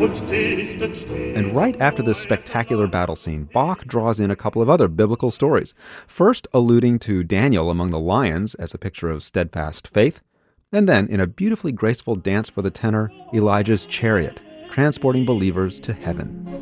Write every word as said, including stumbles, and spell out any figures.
And right after this spectacular battle scene, Bach draws in a couple of other biblical stories. First, alluding to Daniel among the lions as a picture of steadfast faith. And then, in a beautifully graceful dance for the tenor, Elijah's chariot, transporting believers to heaven.